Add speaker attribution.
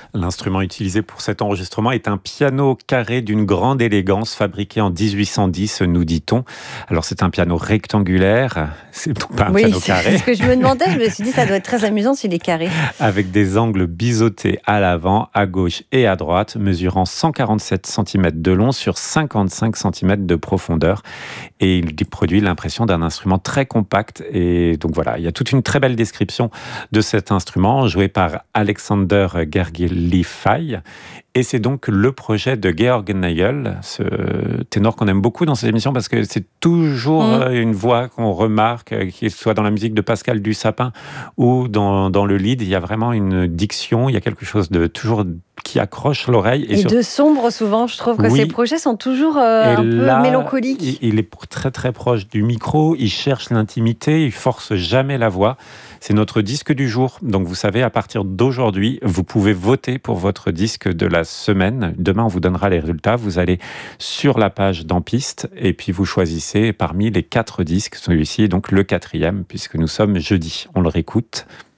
Speaker 1: L'instrument utilisé pour cet enregistrement est un piano carré d'une grande élégance, fabriqué en 1810, nous dit-on. Alors c'est un piano rectangulaire, c'est donc pas un
Speaker 2: Oui,
Speaker 1: piano
Speaker 2: c'est
Speaker 1: carré,
Speaker 2: ce que je me demandais. Je me suis dit, ça doit être très amusant s'il est carré.
Speaker 1: avec des angles biseautés à l'avant, à gauche et à droite, mesurant 147 cm de long sur 55 cm de profondeur. Et il produit l'impression d'un instrument très compact. Et donc voilà, il y a toute une très belle description de cet instrument, joué par Alexander Gergely-Fay. Et c'est donc le projet de Georg Nagel, ce ténor qu'on aime beaucoup dans ces émissions, parce que c'est toujours
Speaker 2: Mm.
Speaker 1: une voix qu'on remarque, qu'il soit dans la musique de Pascal Dussapin ou dans le lead. Il y a vraiment une diction, il y a quelque chose de toujours qui accroche l'oreille.
Speaker 2: Et de sombre, souvent, je trouve que ces
Speaker 1: Oui,
Speaker 2: projets sont toujours
Speaker 1: et
Speaker 2: un peu
Speaker 1: là,
Speaker 2: mélancoliques.
Speaker 1: il est très très proche du micro, il cherche l'intimité, il force jamais la voix. C'est notre disque du jour. Donc vous savez, à partir d'aujourd'hui, vous pouvez voter pour votre disque de la semaine. Demain, on vous donnera les résultats. Vous allez sur la page d'Ampiste et puis vous choisissez parmi les 4 disques. Celui-ci est donc le 4e puisque nous sommes jeudi. On le réécoute.